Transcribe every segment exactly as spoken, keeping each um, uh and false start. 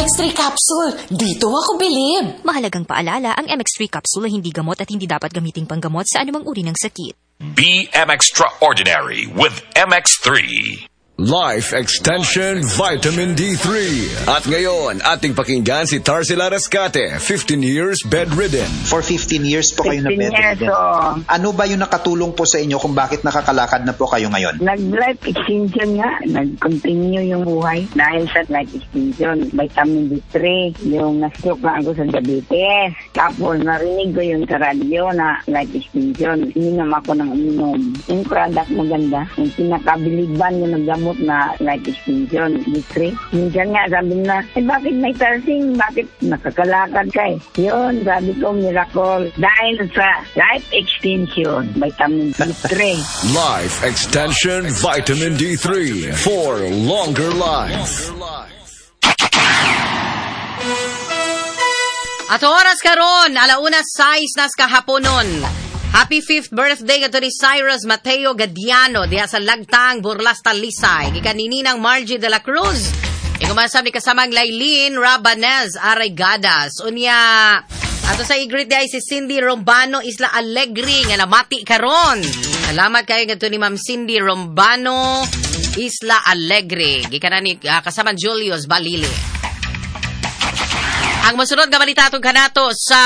X three capsule. Dito ako bilib. Mahalagang paalala, ang M X three capsule ay hindi gamot at hindi dapat gamiting panggamot sa anumang uri ng sakit. Be M Extraordinary with M X three. Life Extension Vitamin D three. At ngayon, ating pakinggan si Tarsila Rescate, fifteen years bedridden. For fifteen years po kayo na fifteen years, bedridden. oo. Ano ba yung nakatulong po sa inyo kung bakit nakakalakad na po kayo ngayon? Nag-life extension nga. Nag-continue yung buhay dahil sa life extension. Vitamin D three, yung na-stroke na ako sa diabetes. Tapos narinig ko yung sa radyo na life extension. Ininom ako ng uminom. Yung product maganda. Yung pinakabiliban yung naggamot na life extension, D three. Minsan nga sabi na, eh bakit may tarsing? Bakit nakakalakad ka eh? Yun, sabi ko, miracle. Dahil sa life extension, vitamin D three. Life Extension Vitamin D three for longer life. At oras karon, alauna sais nas kahaponon. Happy fifth birthday nga to ni Cyrus Mateo Gadiano diha sa Lagtang, Burlas, Talisay. Gikaninang Margie de la Cruz. Ikumasab ni kasamang Lailin Rabanez Aregadas. Unya, ato sa i-greet diha si Cindy Rombano Isla Alegre nga namati karon. Salamat kayo nga to ni Ma'am Cindy Rombano Isla Alegre. Gikanan ni uh, kasamang Julius Balili. Ang masunod nga balita atong kanato sa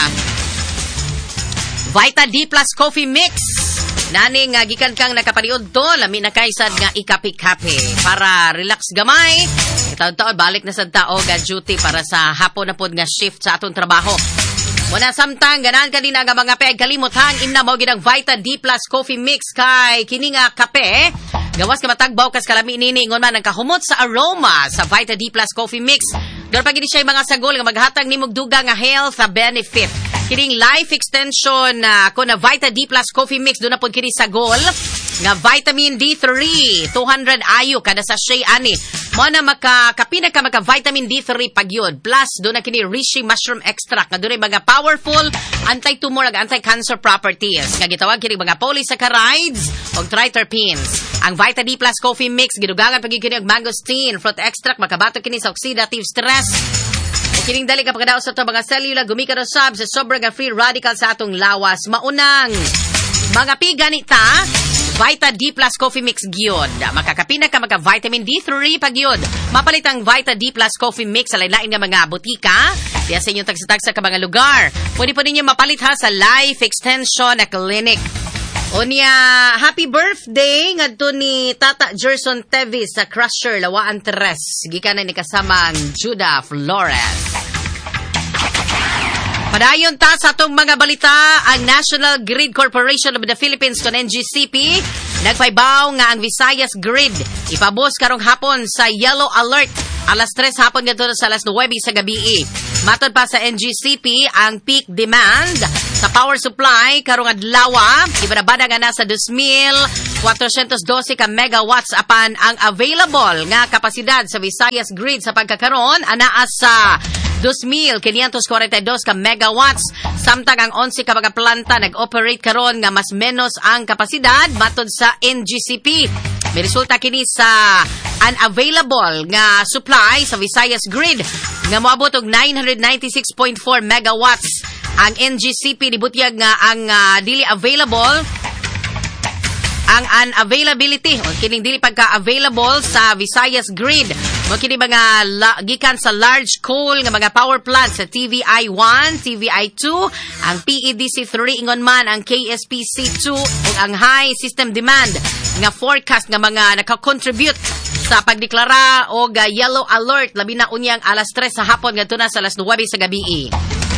Vita D Plus Coffee Mix. Nani nga gikan kang nakapaniod to, lami na kaysad nga ikapi-kapi para relax gamay. Taon-taon balik na sad tao ga duty para sa hapon na pod nga shift sa atong trabaho. Muna samtang ganan kanina nga mga peag kalimutan imna mo ginang Vita D Plus Coffee Mix kay kini nga kape. Gawas ka matagbaw kas kalami nini ingon man ang kahumot sa aroma sa Vita D Plus Coffee Mix. Doon pa gini siya mga sagol nga maghatag nimog duga nga health sa benefit. Kining life extension uh, ko na Vita D Plus Coffee Mix doon na po kini sagol nga vitamin D three two hundred ayo kada sachet ani mo na makakapina ka maka vitamin D three pagyod plus doon na kini reishi mushroom extract nga doon ay mga powerful anti-tumor ag anti-cancer properties nga gitawag kini mga polysaccharides ug triterpenes. Ang Vita D Plus Coffee Mix gidugangan pagig kini og mangosteen fruit extract makabatok kini sa oxidative stress. Kining dali ka pagkadaos sa ito mga cellular gumikan usab sa sobrang free radical sa atong lawas. Maunang mga piganita, Vita D Plus Coffee Mix gyud. Makakapina ka maka vitamin D three pagyud. Mapalit ang Vita D Plus Coffee Mix sa lain-lain nga mga butika. Diya sa inyong tagsa-tagsa ka mga lugar. Pwede po ninyo mapalit ha sa Life Extension na Clinic. Onya, happy birthday ngadto ni Tata Gerson Tevis sa Crusher Lawaan Tres. Gikan na ni kasamang Judah Flores. Padayon ta sa atong mga balita, ang National Grid Corporation of the Philippines kon N G C P nagpaybaw nga ang Visayas Grid ipabos karong hapon sa yellow alert alas tres hapon ngadto sa alas nuwebe sa gabi. Matod pa sa N G C P ang peak demand sa power supply karong adlaw ibabada nga nasa two thousand four hundred twelve ka megawatts apan ang available nga kapasidad sa Visayas Grid sa pagkakaron anaa sa two thousand five hundred forty-two ka megawatts samtang ang eleven ka mga planta nag-operate karon nga mas menos ang kapasidad matod sa N G C P. May resulta kini sa unavailable nga supply sa Visayas Grid nga moabot og nine hundred ninety-six point four megawatts. Ang N G C P nibutyag nga ang uh, dili available ang unavailability o kining dili pagka-available sa Visayas Grid. Mo kini mga la, gikan sa large coal nga mga power plants sa T V I one, T V I two, ang P E D C three ingon man ang K S P C two ug ang high system demand nga forecast nga mga naka-contribute sa pagdeklara og uh, yellow alert labi na unyang alas tres sa hapon ngadto na sa alas nuwebe sa gabi.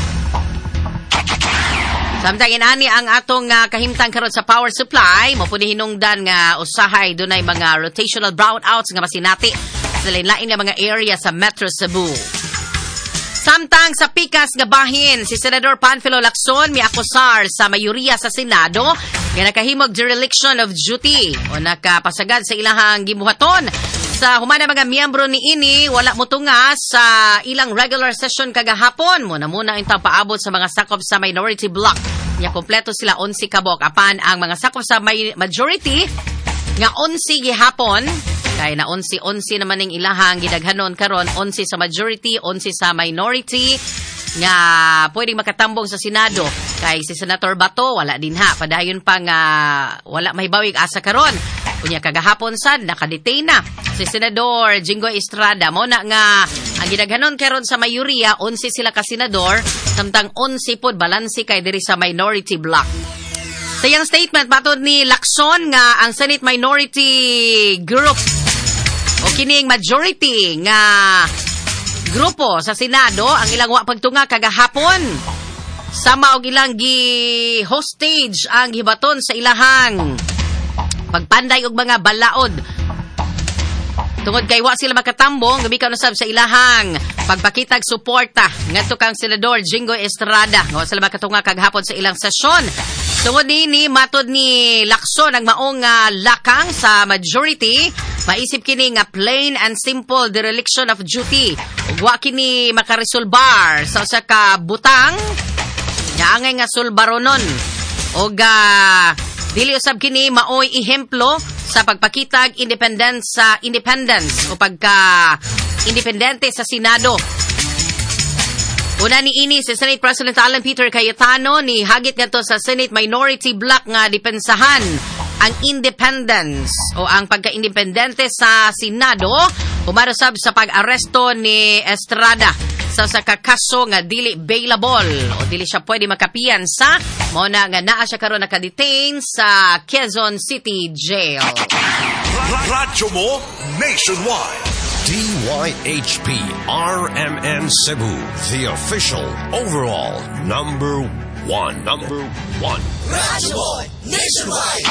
Samtang inani ang atong uh, kahimtang karon sa power supply, mo pud hinungdan nga usahay dunay mga rotational brownouts nga masinati sa lain-lain nga mga area sa Metro Cebu. Samtang sa pikas nga bahin, si Senador Panfilo Lacson miakusar sa mayoriya sa Senado nga nakahimog dereliction of duty o nakapasagad sa ilahang gibuhaton. Sa humana mga miyembro ni ini, wala mo tunga sa ilang regular session kagahapon. Muna muna intang paabot sa mga sakop sa minority block. Nya kompleto sila eleven kabok. Apan ang mga sakop sa may majority nga eleven gihapon Kaya na onsi-onsi naman ning ilahang gidaghanon karon, onsi sa majority, onsi sa minority nga pwedeng makatambong sa Senado. Kay si Senator Bato wala din ha, padayon pa nga wala mahibawig asa karon. Unya kagahapon sad nakadetain na si Senador Jinggoy Estrada. Mo na nga ang gidaghanon karon sa mayoriya, onsi sila ka senador, samtang onsi pod balansi kay diri sa minority block. Sa iyang statement patod ni Lacson nga ang Senate Minority Group o kining majority nga grupo sa Senado ang ilang wa pagtunga kagahapon sama og ilang gi hostage ang gibaton sa ilahang pagpanday og mga balaod tungod kay wa sila makatambong gabi ka usab sa ilahang pagpakitag suporta ngadto kang Senador Jinggoy Estrada nga sila makatunga kagahapon sa ilang sesyon. Tungod nini matod ni Lacson ang maong uh, lakang sa majority, maisip kini nga plain and simple dereliction of duty. Ug wa kini makaresolbar sa usa ka butang nga angay nga sulbaronon. Ug uh, dili usab kini maoy ehemplo sa pagpakitag independence sa independence o pagka independente sa Senado. Una ni ini si Senate President Alan Peter Cayetano ni hagit ngadto sa Senate Minority Block nga depensahan ang independence o ang pagka-independente sa Senado umarasab sa pag-aresto ni Estrada sa sa kaso nga dili bailable o dili siya pwede makapiyansa mo na nga naa siya karon naka-detain sa Quezon City Jail. Radyo mo nationwide. D Y H P R M N Cebu, the official overall number one. Number one. Radyo Boy Nationwide.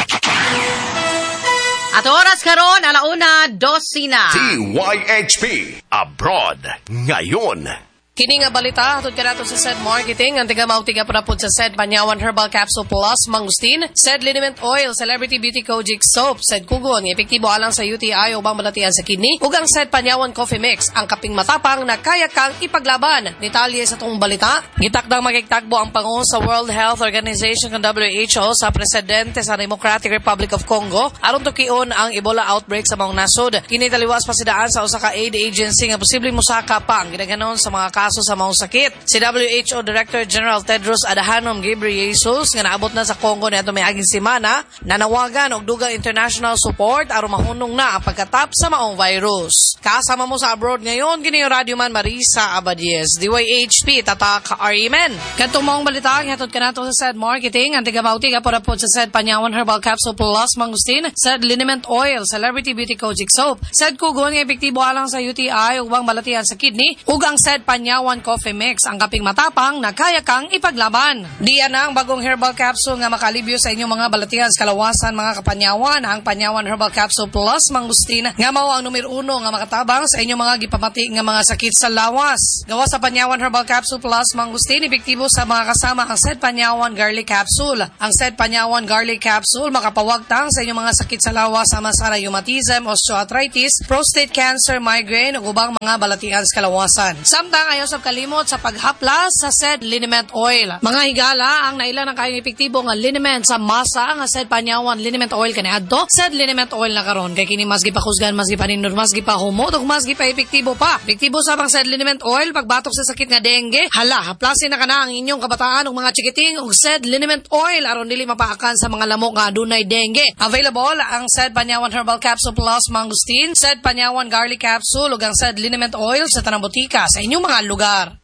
At oras karon alauna dosina. D Y H P Abroad ngayon. Kini nga balita hatod kanato sa said marketing ang tigamawti nga panapod sa said Panyawan Herbal Capsule Plus Mangustin, said Liniment Oil, Celebrity Beauty Kojic Soap, said Kugon, epektibo alang sa U T I o bang malatian sa kidney, ug ang said Panyawan Coffee Mix, ang kaping matapang na kaya kang ipaglaban. Detalye sa tong balita, gitakdang magigtagbo ang pangulo sa World Health Organization ng W H O sa presidente sa Democratic Republic of Congo aron tukion ang Ebola outbreak sa maong nasod. Kini taliwas pa sidaan sa usa ka aid agency nga posibleng musaka pa ang gidaghanon sa mga kaso sa maong sakit. Si W H O Director General Tedros Adhanom Ghebreyesus nga naabot na sa Congo niadto miaging semana nanawagan og dugang international support aron mahunong na ang pagkatap sa maong virus. Kasama mo sa abroad ngayon kini Radio Man Marisa Abadies, D Y H P tatak Arimen. Kadtong maong balita hatod kanato sa said marketing ang tigamawti nga porapod sa said Panyawan Herbal Capsule Plus Mangustin, said Liniment Oil, Celebrity Beauty Kojic Soap, said Kugon nga epektibo alang sa U T I ug bang malatian sa kidney, ug ang said Panyawan Coffee Mix, ang kaping matapang na kaya kang ipaglaban. Diyan ang bagong herbal capsule nga makalibyo sa inyong mga balatian sa kalawasan mga kapanyawan, ang Panyawan Herbal Capsule Plus Mangustin nga mao ang numero uno nga makatabang sa inyong mga gipamati nga mga sakit sa lawas. Gawa sa Panyawan Herbal Capsule Plus Mangustin, epektibo sa mga kasama ang said Panyawan Garlic Capsule. Ang said Panyawan Garlic Capsule makapawagtang sa inyong mga sakit sa lawas sama sa rheumatism, osteoarthritis, prostate cancer, migraine ug ubang mga balatian sa kalawasan. Samtang ayo sa kalimot sa paghaplas sa said Liniment Oil. Mga higala ang naila ng kayong epektibo nga liniment sa masa nga said Panyawan Liniment Oil kaniadto. Said Liniment Oil na karon kay kini mas gipakusgan, mas gipaninor, mas gipahumot ug mas gipa-epektibo pa. Epektibo sa pang said Liniment Oil pagbatok sa sakit nga dengue. Hala, haplasin na kana ang inyong kabataan ug mga chikiting ug said Liniment Oil aron dili mapaakan sa mga lamok nga adunay dengue. Available ang said Panyawan Herbal Capsule Plus Mangustin, said Panyawan Garlic Capsule ug ang said Liniment Oil sa tanang botika sa inyong mga lugar.